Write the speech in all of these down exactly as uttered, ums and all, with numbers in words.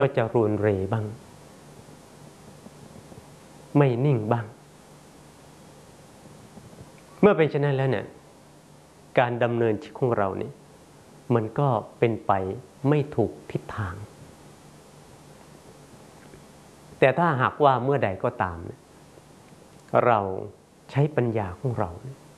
ก็จะรุนเรบ้างไม่นิ่งบ้างเมื่อเป็นเช่นนั้นแล้วเนี่ยการดำเนินชีวิตของเราเนี่ยมันก็เป็นไปไม่ถูกทิศทางแต่ถ้าหากว่าเมื่อใดก็ตามเราใช้ปัญญาของเรา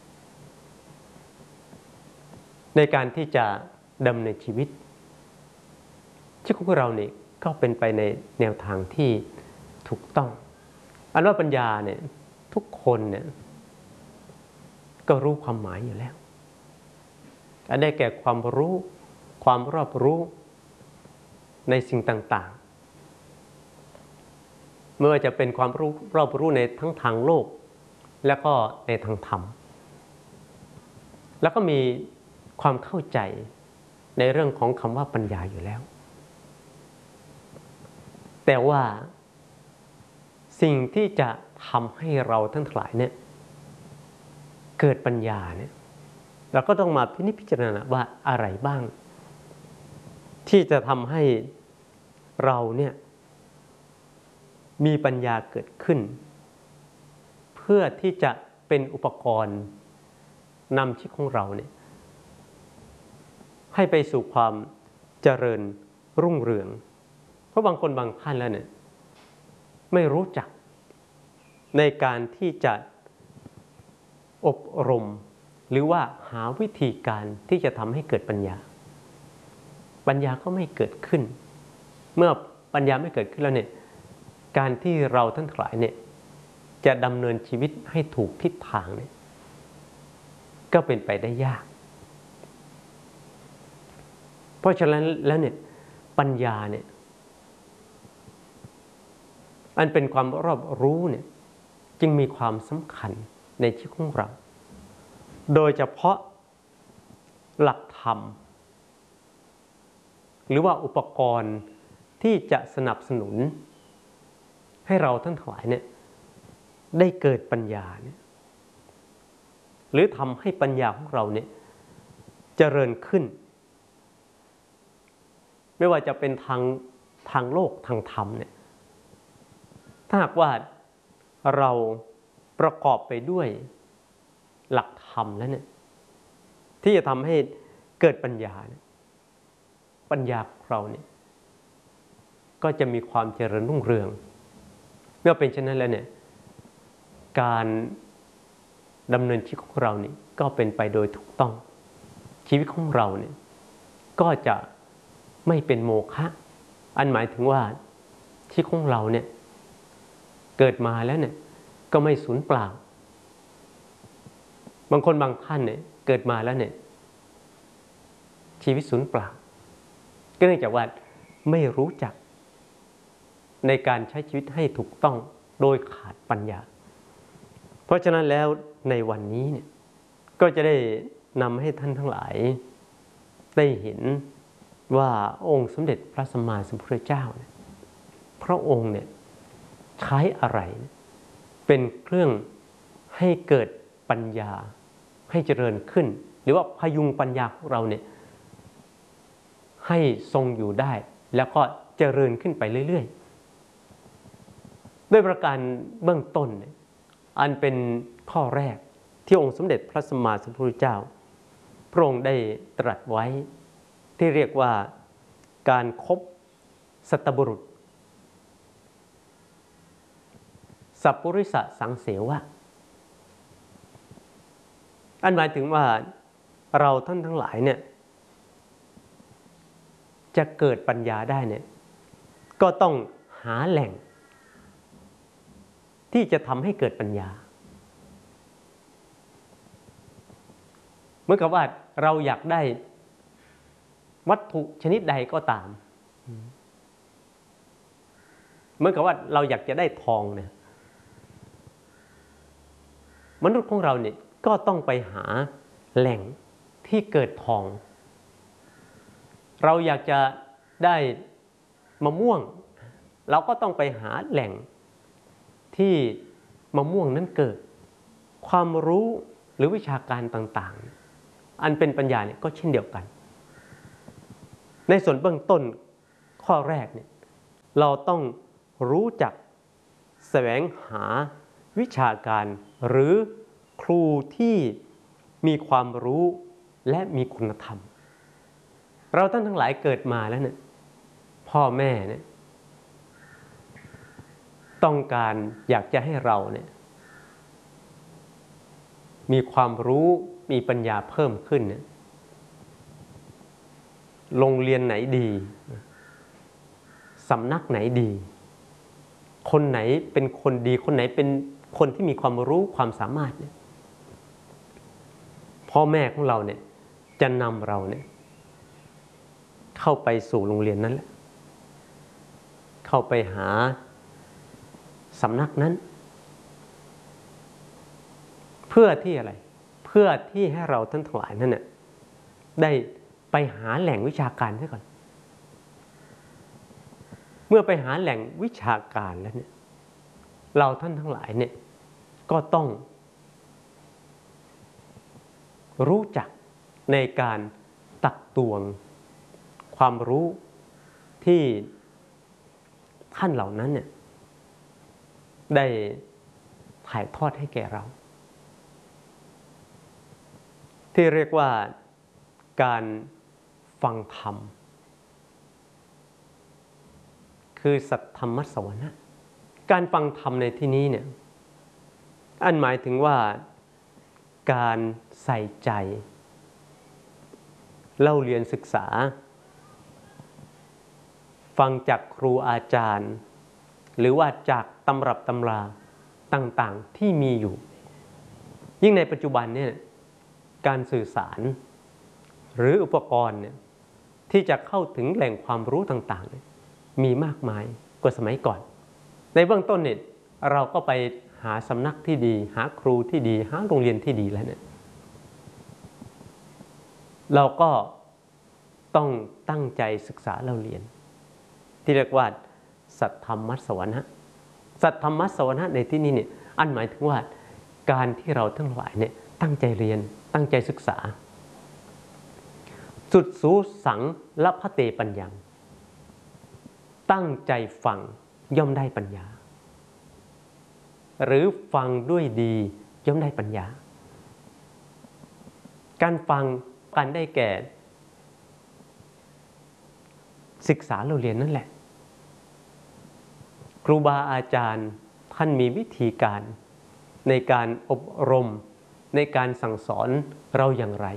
ในการที่จะดำเนินชีวิตชีวิตของเราเนี่ยก็เป็นไปในแนวทางที่ถูกต้องอันว่าปัญญาเนี่ยทุกคนเนี่ยก็รู้ความหมายอยู่แล้วอันได้แก่ความรู้ความรอบรู้ในสิ่งต่างๆไม่ว่าจะเป็นความรู้รอบรู้ในทั้งทางโลกและก็ในทางธรรมแล้วก็มีความเข้าใจในเรื่องของคำว่าปัญญาอยู่แล้วแต่ว่าสิ่งที่จะทำให้เราทั้งหลายเนี่ยเกิดปัญญาเนี่ยเราก็ต้องมาพินิจพิจารณาว่าอะไรบ้างที่จะทำให้เราเนี่ยมีปัญญาเกิดขึ้นเพื่อที่จะเป็นอุปกรณ์นำชีวิตของเราเนี่ยให้ไปสู่ความเจริญรุ่งเรืองเพราะบางคนบางท่านแล้วเนี่ยไม่รู้จักในการที่จะอบรมหรือว่าหาวิธีการที่จะทำให้เกิดปัญญาปัญญาก็ไม่เกิดขึ้นเมื่อปัญญาไม่เกิดขึ้นแล้วเนี่ยการที่เราทั้งหลายเนี่ยจะดำเนินชีวิตให้ถูกทิศทางเนี่ยก็เป็นไปได้ยากเพราะฉะนั้นแล้วเนี่ยปัญญาเนี่ยอันเป็นความรอบรู้เนี่ยจึงมีความสำคัญในชีวิตของเราโดยเฉพาะหลักธรรมหรือว่าอุปกรณ์ที่จะสนับสนุนให้เราทั้งหลายเนี่ยได้เกิดปัญญาเนี่ยหรือทำให้ปัญญาของเราเนี่ยเจริญขึ้นไม่ว่าจะเป็นทางทางโลกทางธรรมเนี่ยถ้าหากว่าเราประกอบไปด้วยหลักธรรมแล้วเนี่ยที่จะทำให้เกิดปัญญาปัญญาของเราเนี่ยก็จะมีความเจริญรุ่งเรืองเมื่อเป็นเช่นนั้นแล้วเนี่ยการดำเนินชีวิตของเรานี่ก็เป็นไปโดยถูกต้องชีวิตของเราเนี่ยก็จะไม่เป็นโมฆะอันหมายถึงว่าชีวิตของเราเนี่ยเกิดมาแล้วเนี่ยก็ไม่สูญเปล่าบางคนบางท่านเนี่ยเกิดมาแล้วเนี่ยชีวิตสูญเปล่าก็เนื่องจากว่าไม่รู้จักในการใช้ชีวิตให้ถูกต้องโดยขาดปัญญาเพราะฉะนั้นแล้วในวันนี้เนี่ยก็จะได้นำให้ท่านทั้งหลายได้เห็นว่าองค์สมเด็จพระสัมมาสัมพุทธเจ้าเนี่ยพระองค์เนี่ยใช้อะไรเป็นเครื่องให้เกิดปัญญาให้เจริญขึ้นหรือว่าพยุงปัญญาของเราเนี่ยให้ทรงอยู่ได้แล้วก็เจริญขึ้นไปเรื่อยๆด้วยประการเบื้องต้นเนี่ยอันเป็นข้อแรกที่องค์สมเด็จพระสัมมาสัมพุทธเจ้าพระองค์ได้ตรัสไว้ที่เรียกว่าการคบสัตบุรุษสัพพุริสสังเสวะอันหมายถึงว่าเราท่านทั้งหลายเนี่ยจะเกิดปัญญาได้เนี่ยก็ต้องหาแหล่งที่จะทำให้เกิดปัญญาเหมือนกับว่าเราอยากได้วัตถุชนิดใดก็ตามเหมือนกับว่าเราอยากจะได้ทองเนี่ยมนุษย์ของเราเนี่ยก็ต้องไปหาแหล่งที่เกิดทองเราอยากจะได้มะม่วงเราก็ต้องไปหาแหล่งที่มะม่วงนั้นเกิดความรู้หรือวิชาการต่างๆอันเป็นปัญญาเนี่ยก็เช่นเดียวกันในส่วนเบื้องต้นข้อแรกเนี่ยเราต้องรู้จักแสวงหาวิชาการหรือครูที่มีความรู้และมีคุณธรรมเราท่านทั้งหลายเกิดมาแล้วเนี่ยพ่อแม่เนี่ยต้องการอยากจะให้เราเนี่ยมีความรู้มีปัญญาเพิ่มขึ้นเนี่ยโรงเรียนไหนดีสำนักไหนดีคนไหนเป็นคนดีคนไหนเป็นคนที่มีความรู้ความสามารถเนี่ยพ่อแม่ของเราเนี่ยจะนำเราเนี่ยเข้าไปสู่โรงเรียนนั้นแหละเข้าไปหาสำนักนั้นเพื่อที่อะไรเพื่อที่ให้เราท่านทั้งหลายนั้นเนี่ยได้ไปหาแหล่งวิชาการซะก่อนเมื่อไปหาแหล่งวิชาการแล้วเนี่ยเราท่านทั้งหลายเนี่ยก็ต้องรู้จักในการตักตวงความรู้ที่ท่านเหล่านั้นเนี่ยได้ถ่ายทอดให้แก่เราที่เรียกว่าการฟังธรรมคือสัทธรรมสวนะการฟังธรรมในที่นี้เนี่ยอันหมายถึงว่าการใส่ใจเล่าเรียนศึกษาฟังจากครูอาจารย์หรือว่าจากตำรับตำราต่างๆที่มีอยู่ยิ่งในปัจจุบันเนี่ยการสื่อสารหรืออุปกรณ์เนี่ยที่จะเข้าถึงแหล่งความรู้ต่างๆมีมากมายกว่าสมัยก่อนในเบื้องต้นเนี่ยเราก็ไปหาสำนักที่ดีหาครูที่ดีหาโรงเรียนที่ดีแล้วเนี่ยเราก็ต้องตั้งใจศึกษาเล่าเรียนที่เรียกว่าสัทธรรมสวนะสัทธรรมสวนะในที่นี้เนี่ยอันหมายถึงว่าการที่เราทั้งหลายเนี่ยตั้งใจเรียนตั้งใจศึกษาสุดสูสังละพะเตปัญญังตั้งใจฟังย่อมได้ปัญญาหรือฟังด้วยดีย่อมได้ปัญญาการฟังการได้แก่ศึกษาเราเรียนนั่นแหละครูบาอาจารย์ท่านมีวิธีการในการอบรมในการสั่งสอนเราอย่างไร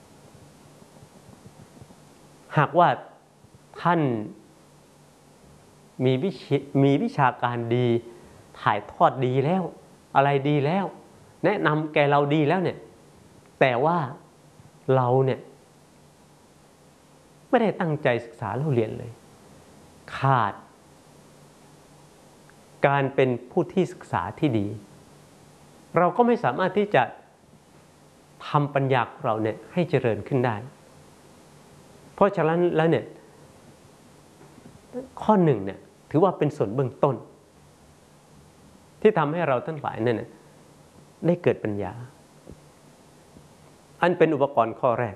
หากว่าท่านมีวิชมีวิชาการดีถ่ายทอดดีแล้วอะไรดีแล้วแนะนำแก่เราดีแล้วเนี่ยแต่ว่าเราเนี่ยไม่ได้ตั้งใจศึกษาเราเรียนเลยขาดการเป็นผู้ที่ศึกษาที่ดีเราก็ไม่สามารถที่จะทำปัญญาของเราเนี่ยให้เจริญขึ้นได้เพราะฉะนั้นแล้วเนี่ยข้อหนึ่งเนี่ยถือว่าเป็นส่วนเบื้องต้นที่ทำให้เราทั้งหลายเนี่ยได้เกิดปัญญาอันเป็นอุปกรณ์ข้อแรก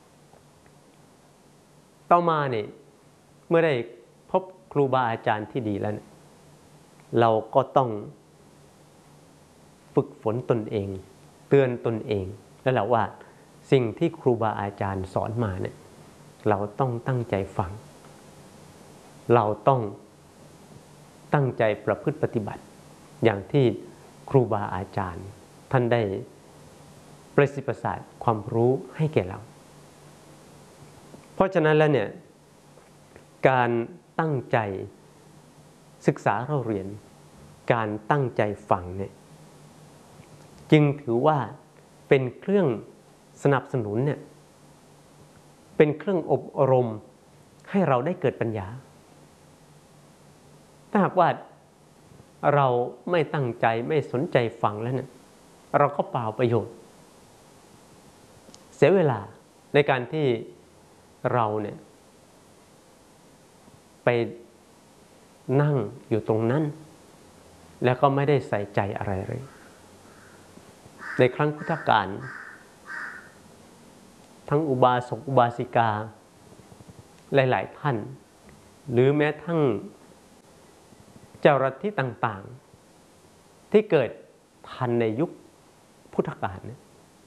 ต่อมาเนี่ยเมื่อได้พบครูบาอาจารย์ที่ดีแล้วเนี่ยเราก็ต้องฝึกฝนตนเองเตือนตนเองแล้วแหละว่าสิ่งที่ครูบาอาจารย์สอนมาเนี่ยเราต้องตั้งใจฟังเราต้องตั้งใจประพฤติปฏิบัติอย่างที่ครูบาอาจารย์ท่านได้ประสิทธิ์ประสาทความรู้ให้แก่เราเพราะฉะนั้นแล้วเนี่ยการตั้งใจศึกษาเราเรียนการตั้งใจฟังเนี่ยจึงถือว่าเป็นเครื่องสนับสนุนเนี่ยเป็นเครื่องอบรมให้เราได้เกิดปัญญาถ้าหากว่าเราไม่ตั้งใจไม่สนใจฟังแล้วเนี่ยเราก็เปล่าประโยชน์เสียเวลาในการที่เราเนี่ยไปนั่งอยู่ตรงนั้นแล้วก็ไม่ได้ใส่ใจอะไรเลยในครั้งพุทธกาลทั้งอุบาสกอุบาสิกาหลายๆท่านหรือแม้ทั้งเจ้าลัทธิต่างๆที่เกิดทันในยุคพุทธกาลเนี่ย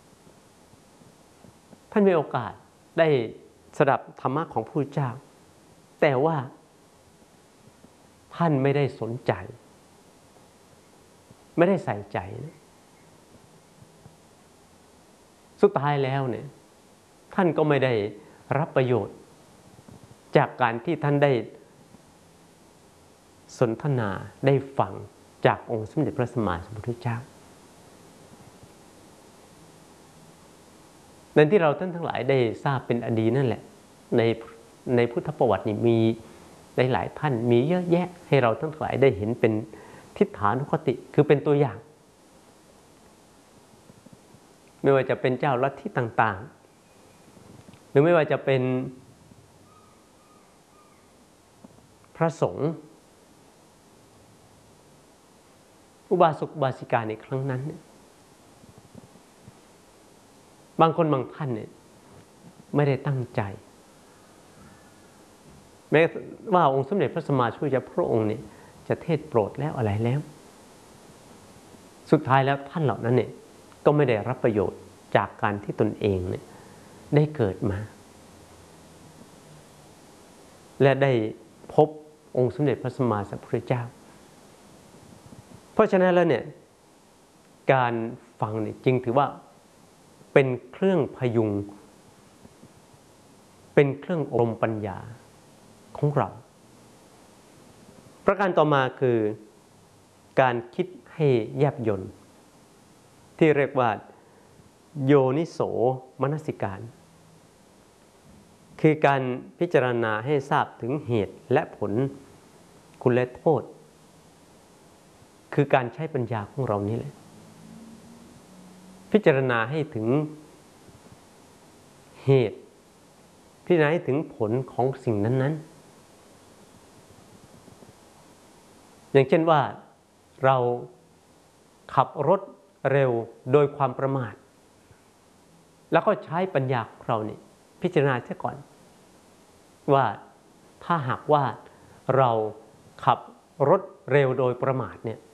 ท่านมีโอกาสได้สดับธรรมะของพระพุทธเจ้าแต่ว่าท่านไม่ได้สนใจไม่ได้ใส่ใจนะสุดท้ายแล้วเนี่ยท่านก็ไม่ได้รับประโยชน์จากการที่ท่านได้สนทนาได้ฟังจากองค์สมเด็จพระสัมมาสัมพุทธเจ้าในที่เราท่านทั้งหลายได้ทราบเป็นอดีตนั่นแหละในในพุทธประวัตินี่มีหลายๆท่านมีเยอะแยะให้เราทั้งหลายได้เห็นเป็นทิฏฐานุคติคือเป็นตัวอย่างไม่ว่าจะเป็นเจ้าลัทธิต่างๆหรือไม่ว่าจะเป็นพระสงฆ์อุบาสกอุบาสิกาในครั้งนั้นเนี่ยบางคนบางท่านเนี่ยไม่ได้ตั้งใจแม้ว่าองค์สมเด็จพระสัมมาสัมพุทธเจ้าพระองค์เนี่ยจะเทศโปรดแล้วอะไรแล้วสุดท้ายแล้วท่านเหล่านั้นเนี่ยก็ไม่ได้รับประโยชน์จากการที่ตนเองเนี่ยได้เกิดมาและได้พบองค์สมเด็จพระสัมมาสัมพุทธเจ้าเพราะฉะนั้นแล้วเนี่ยการฟังเนี่ยจริงถือว่าเป็นเครื่องพยุงเป็นเครื่องอบรมปัญญาของเราประการต่อมาคือการคิดให้แยบยลที่เรียกว่าโยนิโสมนสิการคือการพิจารณาให้ทราบถึงเหตุและผลคุณและโทษคือการใช้ปัญญาของเรานี่แหละพิจารณาให้ถึงเหตุพิจารณาให้ถึงผลของสิ่งนั้นๆอย่างเช่นว่าเราขับรถเร็วโดยความประมาทแล้วก็ใช้ปัญญาของเราเนี่ยพิจารณาเสียก่อนว่าถ้าหากว่าเราขับรถเร็วโดยประมาทเนี่ย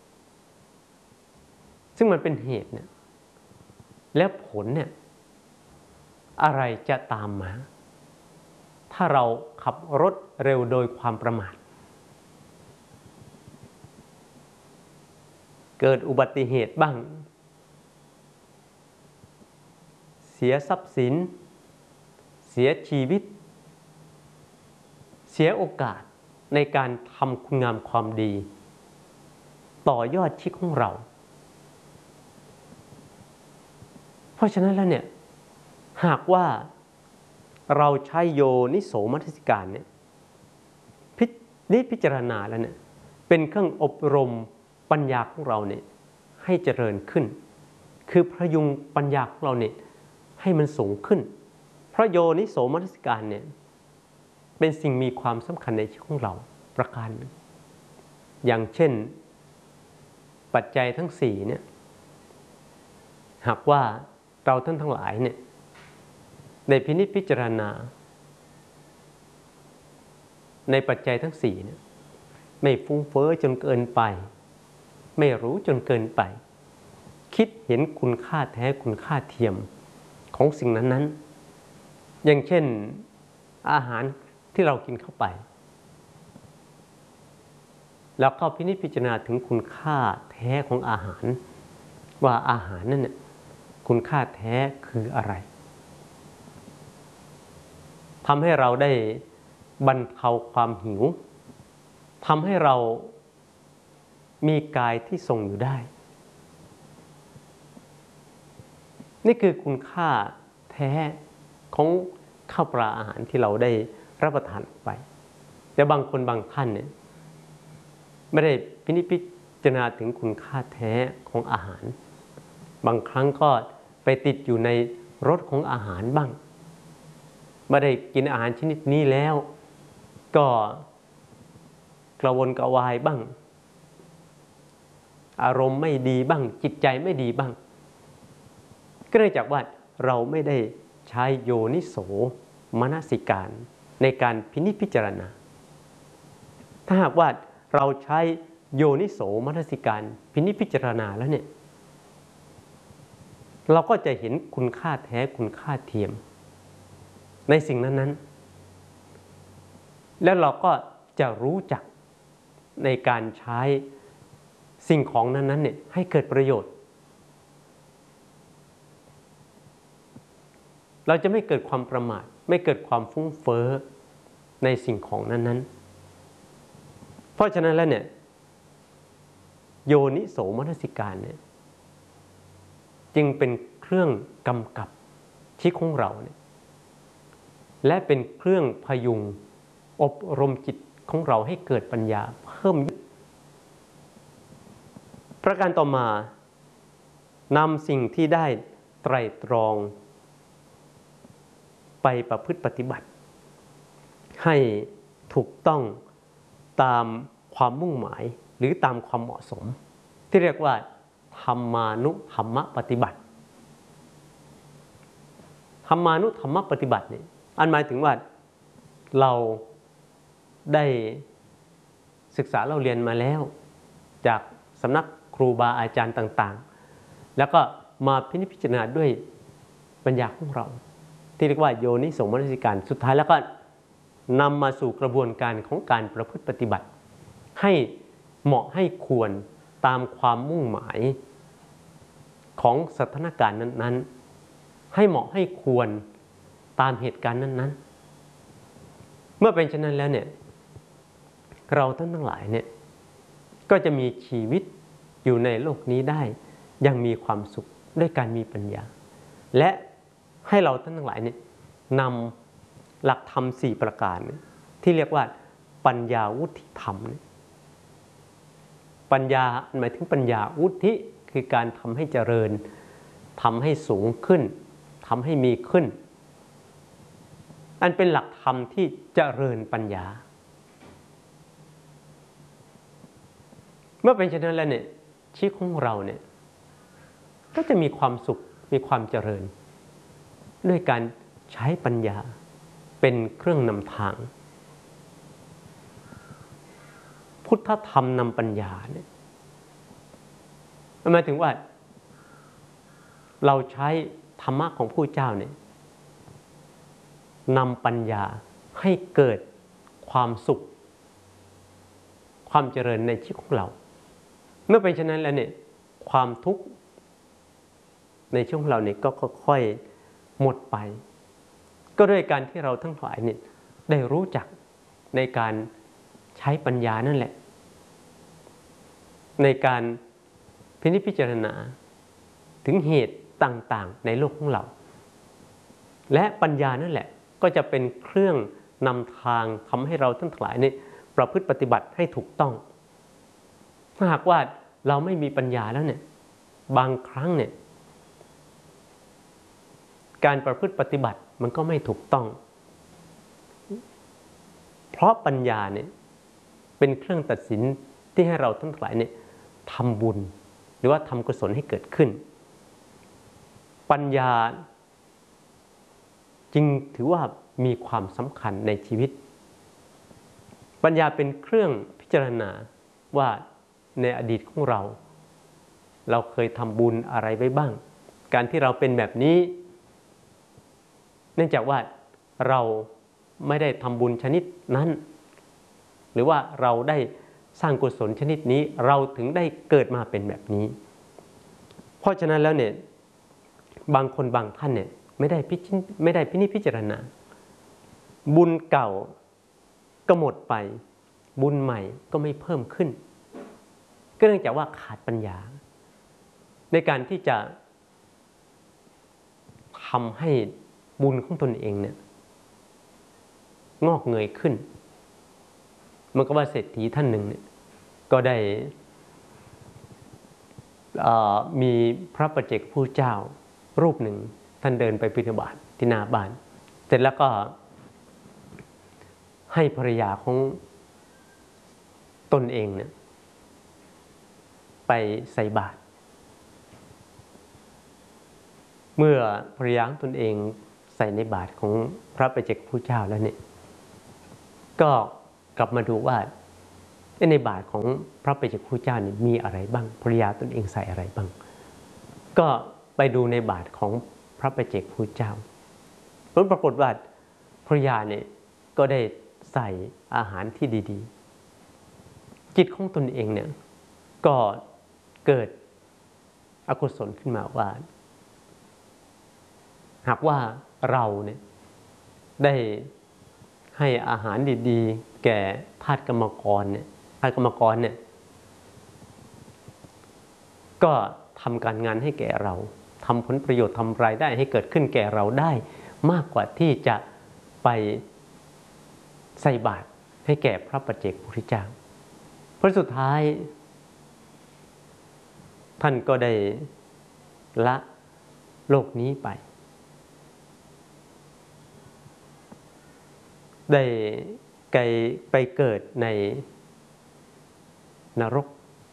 ซึ่งมันเป็นเหตุเนี่ยแล้วผลเนี่ยอะไรจะตามมาถ้าเราขับรถเร็วโดยความประมาทเกิดอุบัติเหตุบ้างเสียทรัพย์สินเสียชีวิตเสียโอกาสในการทำคุณงามความดีต่อยอดชีวิตของเราเพราะฉะนั้นแล้วเนี่ยหากว่าเราใช้โยนิโสมนสิการเนี่ยนี่พิจารณาแล้วเนี่ยเป็นเครื่องอบรมปัญญาของเราเนี่ยให้เจริญขึ้นคือพยุงปัญญาของเราเนี่ยให้มันสูงขึ้นเพราะโยนิโสมนสิการเนี่ยเป็นสิ่งมีความสำคัญในชีวิตของเราประการหนึ่งอย่างเช่นปัจจัยทั้งสี่เนี่ยหากว่าเราท่านทั้งหลายเนี่ยได้พินิจพิจารณาในปัจจัยทั้งสี่เนี่ยไม่ฟุ้งเฟ้อจนเกินไปไม่รู้จนเกินไปคิดเห็นคุณค่าแท้คุณค่าเทียมของสิ่งนั้นๆอย่างเช่นอาหารที่เรากินเข้าไปแล้วก็พินิจพิจารณาถึงคุณค่าแท้ของอาหารว่าอาหารนั่นเนี่ยคุณค่าแท้คืออะไรทำให้เราได้บรรเทาความหิวทำให้เรามีกายที่ทรงอยู่ได้นี่คือคุณค่าแท้ของข้าวปลาอาหารที่เราได้รับประทานไปแต่บางคนบางท่านเนี่ยไม่ได้พินิจพิจารณาถึงคุณค่าแท้ของอาหารบางครั้งก็ไปติดอยู่ในรสของอาหารบ้างไม่ได้กินอาหารชนิดนี้แล้วก็กระวนกระวายบ้างอารมณ์ไม่ดีบ้างจิตใจไม่ดีบ้างก็เนื่องจากว่าเราไม่ได้ใช้โยนิโสมนสิการในการพินิจพิจารณาถ้าหากว่าเราใช้โยนิโสมนสิการพินิจพิจารณาแล้วเนี่ยเราก็จะเห็นคุณค่าแท้คุณค่าเทียมในสิ่งนั้นๆแล้วเราก็จะรู้จักในการใช้สิ่งของนั้นๆเนี่ยให้เกิดประโยชน์เราจะไม่เกิดความประมาทไม่เกิดความฟุ้งเฟ้อในสิ่งของนั้นๆเพราะฉะนั้นแล้วเนี่ยโยนิโสมนสิการเนี่ยจึงเป็นเครื่องกำกับชีวิตของเราเนี่ยและเป็นเครื่องพยุงอบรมจิตของเราให้เกิดปัญญาเพิ่มประการต่อมานำสิ่งที่ได้ไตร่ตรองไปประพฤติปฏิบัติให้ถูกต้องตามความมุ่งหมายหรือตามความเหมาะสมที่เรียกว่าธรรมานุธรรมปฏิบัติธรรมานุธรรมปฏิบัตินี่อันหมายถึงว่าเราได้ศึกษาเราเรียนมาแล้วจากสำนักครูบาอาจารย์ต่างๆแล้วก็มาพินิจพิจารณาด้วยปัญญาของเราที่เรียกว่าโยนิโสมนสิการสุดท้ายแล้วก็นำมาสู่กระบวนการของการประพฤติปฏิบัติให้เหมาะให้ควรตามความมุ่งหมายของสถานการณ์นั้นๆให้เหมาะให้ควรตามเหตุการณ์นั้นๆเมื่อเป็นเช่นนั้นแล้วเนี่ยเราท่านทั้งหลายเนี่ยก็จะมีชีวิตอยู่ในโลกนี้ได้ยังมีความสุขด้วยการมีปัญญาและให้เราท่านทั้งหลายเนี่ยนำหลักธรรมสี่ประการที่เรียกว่าปัญญาวุฒิธรรมปัญญาหมายถึงปัญญาวุฒิคือการทำให้เจริญทำให้สูงขึ้นทำให้มีขึ้นอันเป็นหลักธรรมที่เจริญปัญญาเมื่อเป็นเช่นนั้นแล้วเนี่ยชีวิตของเราเนี่ยก็จะมีความสุขมีความเจริญด้วยการใช้ปัญญาเป็นเครื่องนำทางพุทธธรรมนำปัญญาเนี่ยหมายถึงว่าเราใช้ธรรมะของผู้เจ้าเนี่ยนำปัญญาให้เกิดความสุขความเจริญในชีวิตของเราเมื่อเป็นเช่นนั้นแล้วเนี่ยความทุกข์ในชีวิตของเราเนี่ยก็ค่อยๆหมดไปก็ด้วยการที่เราทั้งหลายเนี่ยได้รู้จักในการใช้ปัญญานั่นแหละในการพินิจพิจารณาถึงเหตุต่างๆในโลกของเราและปัญญานั่นแหละก็จะเป็นเครื่องนำทางทำให้เราทั้งหลายเนี่ยประพฤติปฏิบัติให้ถูกต้องถ้าหากว่าเราไม่มีปัญญาแล้วเนี่ยบางครั้งเนี่ยการประพฤติปฏิบัติมันก็ไม่ถูกต้องเพราะปัญญาเนี่ยเป็นเครื่องตัดสินที่ให้เราทั้งหลายเนี่ยทำบุญหรือว่าทำกุศลให้เกิดขึ้นปัญญาจึงถือว่ามีความสำคัญในชีวิตปัญญาเป็นเครื่องพิจารณาว่าในอดีตของเราเราเคยทำบุญอะไรไว้บ้างการที่เราเป็นแบบนี้เนื่องจากว่าเราไม่ได้ทำบุญชนิดนั้นหรือว่าเราได้สร้างกุศลชนิดนี้เราถึงได้เกิดมาเป็นแบบนี้เพราะฉะนั้นแล้วเนี่ยบางคนบางท่านเนี่ยไม่ได้พิจไม่ได้พินิจพิจารณาบุญเก่าก็หมดไปบุญใหม่ก็ไม่เพิ่มขึ้นก็เนื่องจากว่าขาดปัญญาในการที่จะทำให้บุญของตนเองเนี่ยงอกเงยขึ้นมันก็ว่าเศรษฐีท่านหนึ่งเนี่ยก็ได้มีพระปัจเจกพุทธเจ้ารูปหนึ่งท่านเดินไปบิณฑบาตที่หน้าบ้านเสร็จแล้วก็ให้ภรรยาของตนเองเนี่ยไปใส่บาตรเมื่อภรรยาของตนเองใส่ในบาตรของพระปัจเจกพุทธเจ้าแล้วเนี่ยก็กลับมาดูว่าในบาตรของพระปัจเจกพุทธเจ้านี่มีอะไรบ้างภริยาตนเองใส่อะไรบ้างก็ไปดูในบาตรของพระปัจเจกพุทธเจ้าผลปรากฏว่าภริยาเนี่ยก็ได้ใส่อาหารที่ดีๆจิตของตนเองเนี่ยก็เกิดอกุศลขึ้นมาว่าหากว่าเราเนี่ยได้ให้อาหารดีๆแก่ทาสกรรมกรเนี่ยทาสกรรมกรเนี่ยก็ทำการงานให้แก่เราทำผลประโยชน์ทำรายได้ให้เกิดขึ้นแก่เราได้มากกว่าที่จะไปใส่บาตรให้แก่พระปัจเจกพุทธเจ้าเพราะสุดท้ายท่านก็ได้ละโลกนี้ไปได้ไกลไปเกิดในนรก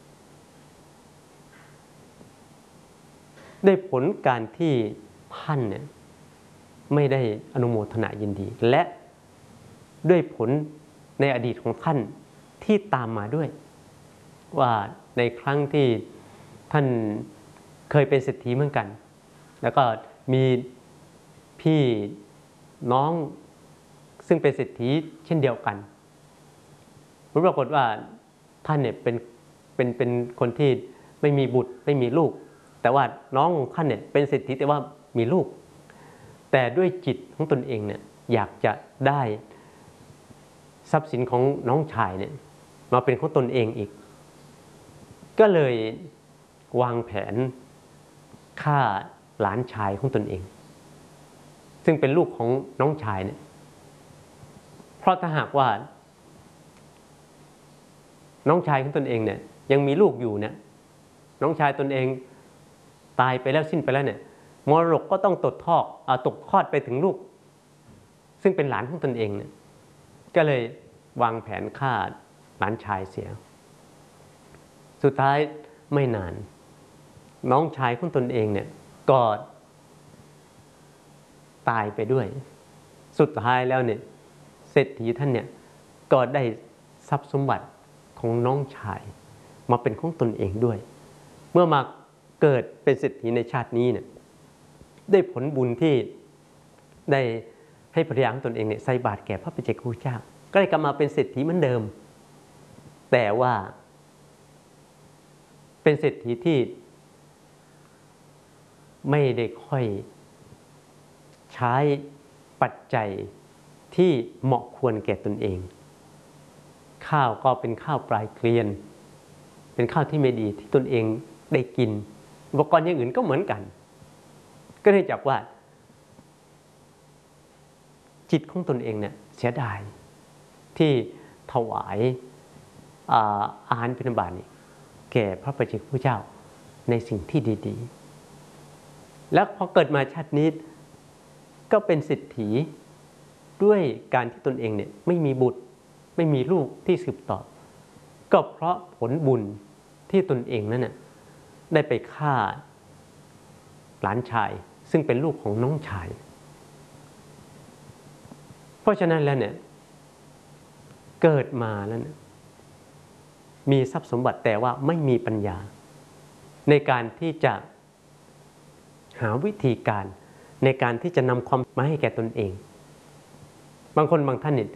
ได้ผลการที่ท่านเนี่ยไม่ได้อนุโมทนายินดีและด้วยผลในอดีตของท่านที่ตามมาด้วยว่าในครั้งที่ท่านเคยเป็นเศรษฐีเหมือนกันแล้วก็มีพี่น้องซึ่งเป็นเศรษฐีเช่นเดียวกันผลปรากฏว่าท่านเนี่ยเป็นเป็นเป็นคนที่ไม่มีบุตรไม่มีลูกแต่ว่าน้องของท่านเนี่ยเป็นเศรษฐีแต่ว่ามีลูกแต่ด้วยจิตของตนเองเนี่ยอยากจะได้ทรัพย์สินของน้องชายเนี่ยมาเป็นของตนเองอีกก็เลยวางแผนฆ่าหลานชายของตนเองซึ่งเป็นลูกของน้องชายเนี่ยเพราะถ้าหากว่าน้องชายของตนเองเนี่ยยังมีลูกอยู่เนี่ยน้องชายตนเองตายไปแล้วสิ้นไปแล้วเนี่ยมรดกก็ต้องตกทอดเอาตกทอดไปถึงลูกซึ่งเป็นหลานของตนเองเนี่ยก็เลยวางแผนฆ่าหลานชายเสียสุดท้ายไม่นานน้องชายของตนเองเนี่ยก็ตายไปด้วยสุดท้ายแล้วเนี่ยเศรษฐีท่านเนี่ยก็ได้ทรัพย์สมบัติของน้องชายมาเป็นของตนเองด้วยเมื่อมาเกิดเป็นเศรษฐีในชาตินี้เนี่ยได้ผลบุญที่ได้ให้ภรรยาของตนเองเนี่ยใส่บาตรแก่พระปัจเจกพุทธเจ้าก็ได้กลับมาเป็นเศรษฐีเหมือนเดิมแต่ว่าเป็นเศรษฐีที่ไม่ได้ค่อยใช้ปัจจัยที่เหมาะควรแก่ตนเองข้าวก็เป็นข้าวปลายเกลียนเป็นข้าวที่ไม่ดีที่ตนเองได้กินอุปกรณ์อย่างอื่นก็เหมือนกันก็เนื่องจากว่าจิตของตนเองเนี่ยเสียดายที่ถวายอาหารบิณฑบาตนี่แก่พระปัจเจกพุทธเจ้าในสิ่งที่ดีๆแล้วพอเกิดมาชาตินี้ก็เป็นเศรษฐีด้วยการที่ตนเองเนี่ยไม่มีบุตรไม่มีลูกที่สืบต่อก็เพราะผลบุญที่ตนเองนั้นน่ะได้ไปฆ่าหลานชายซึ่งเป็นลูกของน้องชายเพราะฉะนั้นแล้วเนี่ยเกิดมาแล้วเนี่ยมีทรัพย์สมบัติแต่ว่าไม่มีปัญญาในการที่จะหาวิธีการในการที่จะนำความมาให้แก่ตนเองบางคนบางท่านเนี่ย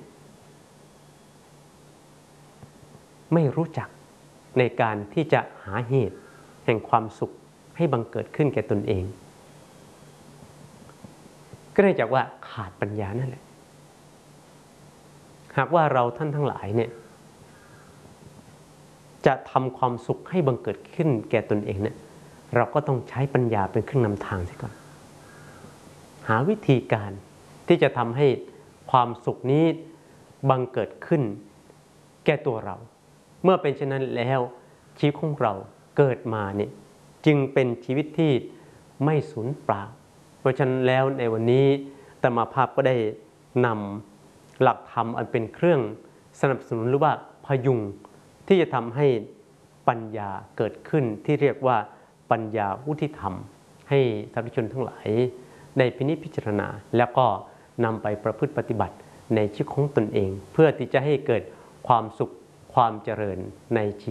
ไม่รู้จักในการที่จะหาเหตุแห่งความสุขให้บังเกิดขึ้นแก่ตนเองก็เนื่องจากว่าขาดปัญญานั่นแหละหากว่าเราท่านทั้งหลายเนี่ยจะทำความสุขให้บังเกิดขึ้นแก่ตนเองเนี่ยเราก็ต้องใช้ปัญญาเป็นเครื่องนำทางเสียก่อนหาวิธีการที่จะทำให้ความสุขนี้บังเกิดขึ้นแก่ตัวเราเมื่อเป็นเช่นนั้นแล้วชีวิตของเราเกิดมาเนี่ยจึงเป็นชีวิตที่ไม่สูญเปล่าเพราะฉะนั้นแล้วในวันนี้อาตมาภาพก็ได้นำหลักธรรมอันเป็นเครื่องสนับสนุนหรือว่าพยุงที่จะทำให้ปัญญาเกิดขึ้นที่เรียกว่าปัญญาวุฒิธรรมให้สาธุชนทั้งหลายได้พินิจพิจารณาแล้วก็นำไปประพฤติปฏิบัติในชีวิตของตนเองเพื่อที่จะให้เกิดความสุขความเจริญในชีวิต